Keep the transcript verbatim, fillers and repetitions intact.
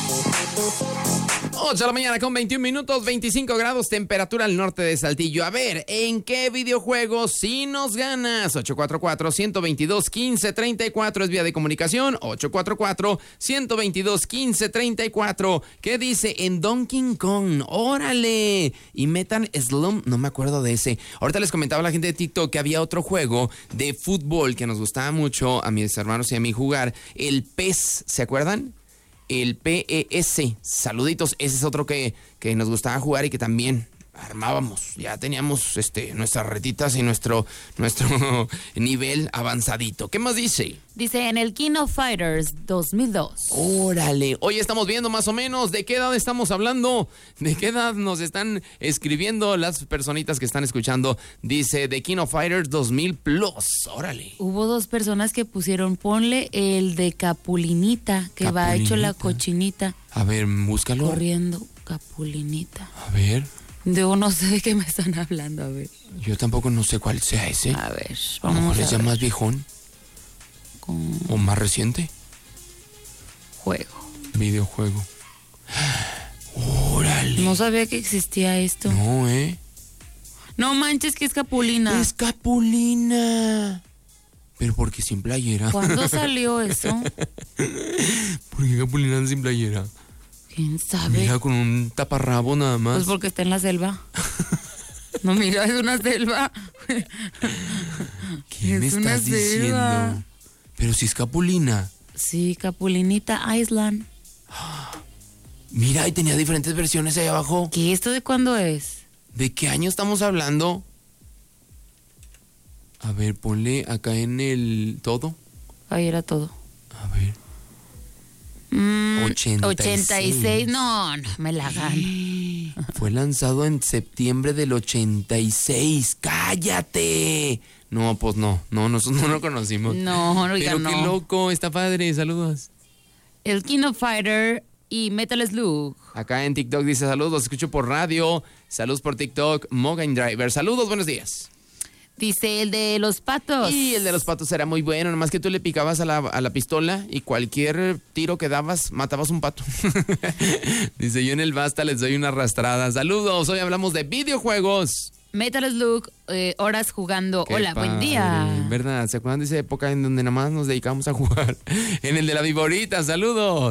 ocho de la mañana con veintiún minutos, veinticinco grados, temperatura al norte de Saltillo. A ver, ¿en qué videojuego si nos ganas? ocho cuatro cuatro, uno dos dos, uno cinco tres cuatro es vía de comunicación. ocho cuatro cuatro, uno dos dos, uno cinco tres cuatro. ¿Qué dice? En Donkey Kong. ¡Órale! Y Metal Slum, no me acuerdo de ese. Ahorita les comentaba a la gente de TikTok que había otro juego de fútbol que nos gustaba mucho a mis hermanos y a mí jugar. El P E S, ¿se acuerdan? El P E S, saluditos, ese es otro que, que nos gustaba jugar y que también armábamos. Ya teníamos este, nuestras retitas y nuestro, nuestro nivel avanzadito. ¿Qué más dice? Dice en el King of Fighters dos mil dos. Órale, hoy estamos viendo más o menos de qué edad estamos hablando, de qué edad nos están escribiendo las personitas que están escuchando. Dice The King of Fighters dos mil plus, órale. Hubo dos personas que pusieron, ponle el de Capulinita, que va hecho la cochinita. A ver, búscalo. Corriendo, Capulinita. A ver. Yo no sé de qué me están hablando, a ver. Yo tampoco no sé cuál sea ese. A ver, vamos a lo mejor es ya más viejón. Con... ¿O más reciente? Juego. Videojuego. ¡Órale! No sabía que existía esto. No, ¿eh? No manches, que es Capulina. ¡Es Capulina! Pero porque sin playera. ¿Cuándo salió eso? ¿Por qué Capulina sin playera? ¿Quién sabe? Mira, con un taparrabo nada más. Pues porque está en la selva. No, mira, es una selva. ¿Qué es me estás diciendo? Selva. Pero si es Capulina. Sí, Capulinita Island. Mira, y tenía diferentes versiones ahí abajo. ¿Qué? ¿Esto de cuándo es? ¿De qué año estamos hablando? A ver, ponle acá en el todo. Ahí era todo. A ver. Mm, ochenta y seis. ochenta y seis, no, no, me la gano. Fue lanzado en septiembre del ochenta y seis. ¡Cállate! No, pues no, no, nosotros no lo conocimos. No, oiga, Pero no. qué loco, está padre, saludos. El King of Fighter y Metal Slug. Acá en TikTok dice saludos, los escucho por radio. Saludos por TikTok, Mogan Driver. Saludos, buenos días. Dice el de los patos. Y el de los patos era muy bueno, nomás que tú le picabas a la, a la pistola y cualquier tiro que dabas, matabas un pato. Dice, yo en el Basta les doy una arrastrada. Saludos, hoy hablamos de videojuegos. Metal Slug, eh, horas jugando. Qué Hola, padre, buen día. ¿Verdad? ¿Se acuerdan de esa época en donde nada más nos dedicábamos a jugar? En el de la viborita, saludos.